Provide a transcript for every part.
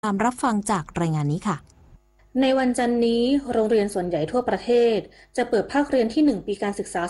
ตามรับฟังจากรายงานนี้ค่ะในวันจันทร์นี้โรงเรียนส่วนใหญ่ทั่วประเทศจะเปิดภาคเรียนที่1ปีการศึกษา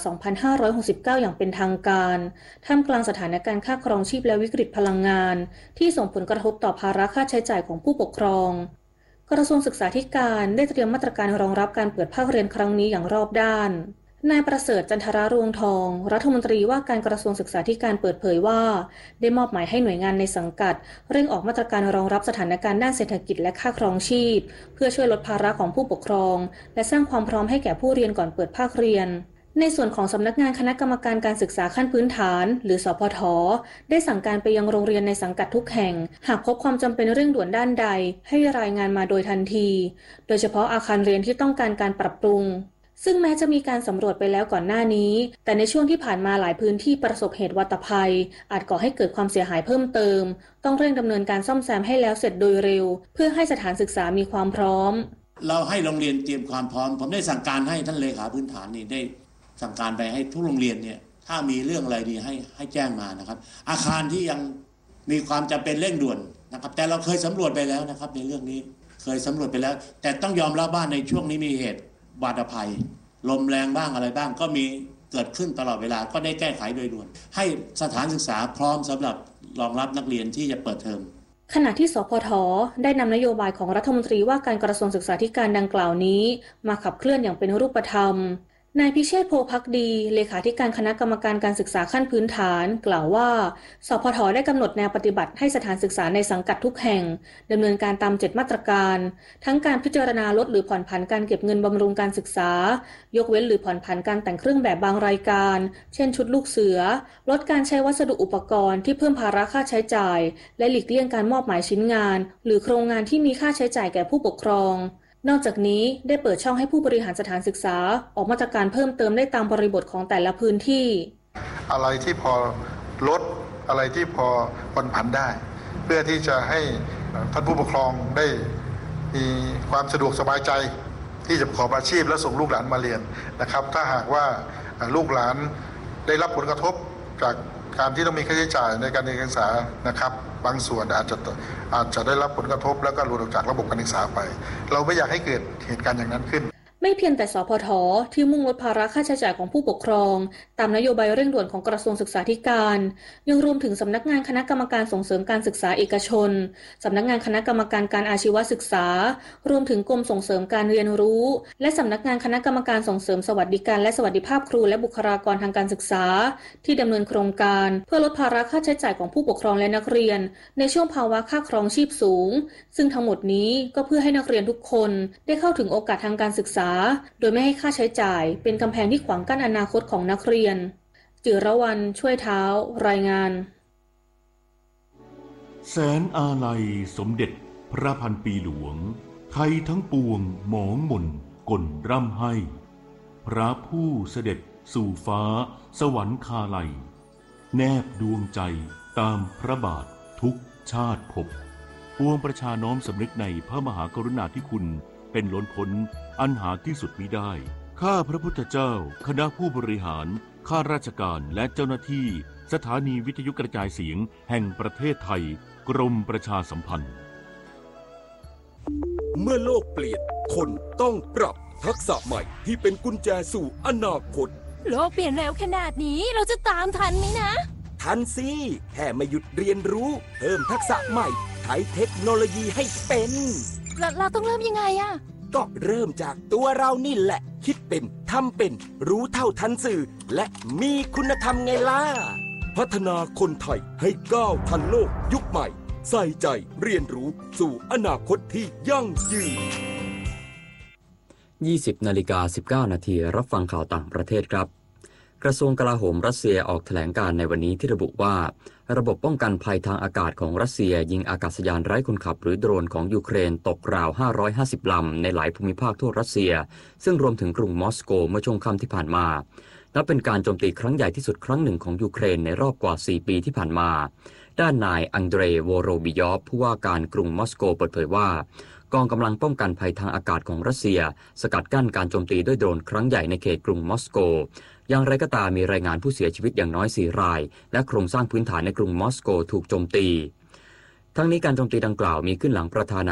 2569 อย่างเป็นทางการท่ามกลางสถานการณ์ค่าครองชีพและวิกฤตพลังงานที่ส่งผลกระทบต่อภาระค่าใช้จ่ายของผู้ปกครองกระทรวงศึกษาธิการได้เตรียมมาตรการรองรับการเปิดภาคเรียนครั้งนี้อย่างรอบด้านนายประเสริฐจันทรารวงทองรัฐมนตรีว่าการกระทรวงศึกษาธิการเปิดเผยว่าได้มอบหมายให้หน่วยงานในสังกัดเร่งออกมาตรการรองรับสถานการณ์ด้านเศรษฐกิจและค่าครองชีพเพื่อช่วยลดภาระของผู้ปกครองและสร้างความพร้อมให้แก่ผู้เรียนก่อนเปิดภาคเรียนในส่วนของสำนักงานคณะกรรมการการศึกษาขั้นพื้นฐานหรือสพท.ได้สั่งการไปยังโรงเรียนในสังกัดทุกแห่งหากพบความจำเป็นเร่งด่วนด้านใดให้รายงานมาโดยทันทีโดยเฉพาะอาคารเรียนที่ต้องการการปรับปรุงซึ่งแม้จะมีการสำรวจไปแล้วก่อนหน้านี้แต่ในช่วงที่ผ่านมาหลายพื้นที่ประสบเหตุวัตภัยอาจก่อให้เกิดความเสียหายเพิ่มเติมต้องเร่งดำเนินการซ่อมแซมให้แล้วเสร็จโดยเร็วเพื่อให้สถานศึกษามีความพร้อมเราให้โรงเรียนเตรียมความพร้อมผมได้สั่งการให้ท่านเลขาพื้นฐานนี่ได้สั่งการไปให้ทุกโรงเรียนเนี่ยถ้ามีเรื่องอะไรดีให้แจ้งมานะครับอาคารที่ยังมีความจำเป็นเร่งด่วนนะครับแต่เราเคยสำรวจไปแล้วนะครับในเรื่องนี้เคยสำรวจไปแล้วแต่ต้องยอมรับว่าในช่วงนี้มีเหตุวาตภัยลมแรงบ้างอะไรบ้างก็มีเกิดขึ้นตลอดเวลาก็ได้แก้ไขโดยด่วนให้สถานศึกษาพร้อมสำหรับรองรับนักเรียนที่จะเปิดเทอมขณะที่สพท.ได้นำนโยบายของรัฐมนตรีว่าการกระทรวงศึกษาธิการดังกล่าวนี้มาขับเคลื่อนอย่างเป็นรูปธรรมนายพิเชษฐ์โพภักดีเลขาธิการคณะกรรมการการศึกษาขั้นพื้นฐานกล่าวว่าสพท.ได้กำหนดแนวปฏิบัติให้สถานศึกษาในสังกัดทุกแห่งดำเนินการตาม7มาตรการทั้งการพิจารณาลดหรือผ่อนผันการเก็บเงินบำรุงการศึกษายกเว้นหรือผ่อนผันการแต่งเครื่องแบบบางรายการเช่นชุดลูกเสือลดการใช้วัสดุอุปกรณ์ที่เพิ่มภาระค่าใช้จ่ายและหลีกเลี่ยงการมอบหมายชิ้นงานหรือโครงงานที่มีค่าใช้จ่ายแก่ผู้ปกครองนอกจากนี้ได้เปิดช่องให้ผู้บริหารสถานศึกษาออกมาตรการเพิ่มเติมได้ตามบริบทของแต่ละพื้นที่อะไรที่พอลดอะไรที่พอผ่อนผันได้เพื่อที่จะให้ท่านผู้ปกครองได้มีความสะดวกสบายใจที่จะประกอบอาชีพและส่งลูกหลานมาเรียนนะครับถ้าหากว่าลูกหลานได้รับผลกระทบจากการที่ต้องมีค่าใช้จ่ายในการเรียนการศึกษานะครับบางส่วนอาจจะได้รับผลกระทบแล้วก็หลุดออกจากระบบการศึกษาไปเราไม่อยากให้เกิดเหตุการณ์อย่างนั้นขึ้นไม่เพียงแต่สพท.ที่มุ่งลดภาระค่าใช้จ่ายของผู้ปกครองตามนโยบายเร่งด่วนของกระทรวงศึกษาธิการยังรวมถึงสำนักงานคณะกรรมการส่งเสริมการศึกษาเอกชนสำนักงานคณะกรรมการการอาชีวศึกษารวมถึงกรมส่งเสริมการเรียนรู้และสำนักงานคณะกรรมการส่งเสริมสวัสดิการและสวัสดิภาพครูและบุคลากรทางการศึกษาที่ดำเนินโครงการเพื่อลดภาระค่าใช้จ่ายของผู้ปกครองและนักเรียนในช่วงภาวะค่าครองชีพสูงซึ่งทั้งหมดนี้ก็เพื่อให้นักเรียนทุกคนได้เข้าถึงโอกาสทางการศึกษาโดยไม่ให้ค่าใช้จ่ายเป็นกำแพงที่ขวางกั้นอนาคตของนักเรียนจิรวรรณช่วยเท้ารายงานแสนอาลัยสมเด็จพระพันปีหลวงไทยทั้งปวงหมองหม่นก่นร่ำให้พระผู้เสด็จสู่ฟ้าสวรรคาลัยแนบดวงใจตามพระบาททุกชาติภพปวงประชาน้อมสำนึกในพระมหากรุณาธิคุณเป็นล้นพ้นอันหาที่สุดมิได้ข้าพระพุทธเจ้าคณะผู้บริหารข้าราชการและเจ้าหน้าที่สถานีวิทยุกระจายเสียงแห่งประเทศไทยกรมประชาสัมพันธ์เมื่อโลกเปลี่ยนคนต้องปรับทักษะใหม่ที่เป็นกุญแจสู่อนาคตโลกเปลี่ยนเร็วขนาดนี้เราจะตามทันไหมนะทันสิแค่ไม่หยุดเรียนรู้เพิ่มทักษะใหม่ใช้เทคโนโลยีให้เป็นเราต้องเริ่มยังไงอะก็เริ่มจากตัวเรานี่แหละคิดเป็นทำเป็นรู้เท่าทันสื่อและมีคุณธรรมไงล่ะพัฒนาคนไทยให้ก้าวทันโลกยุคใหม่ใส่ใจเรียนรู้สู่อนาคตที่ยั่งยืน 20:19 นาทีรับฟังข่าวต่างประเทศครับกระทรวงกลาโหมรัสเซียออกแถลงการณ์ในวันนี้ที่ระบุว่าระบบป้องกันภัยทางอากาศของรัสเซียยิงอากาศยานไร้คนขับหรือโดรนของยูเครนตกราว550 ลำในหลายภูมิภาคทั่วรัสเซียซึ่งรวมถึงกรุงมอสโกเมื่อช่วงค่ำที่ผ่านมานับเป็นการโจมตีครั้งใหญ่ที่สุดครั้งหนึ่งของยูเครนในรอบกว่า4 ปีที่ผ่านมาด้านนายอังเดรโวโรบิยอฟผู้ว่าการกรุงมอสโกเปิดเผยว่ากองกำลังป้องกันภัยทางอากาศของรัสเซียสกัดกั้นการโจมตีด้วยโดรนครั้งใหญ่ในเขตกรุงมอสโกอย่างไรก็ตามมีรายงานผู้เสียชีวิตอย่างน้อย4 รายและโครงสร้างพื้นฐานในกรุงมอสโกถูกโจมตีทั้งนี้การโจมตีดังกล่าวมีขึ้นหลังประธานา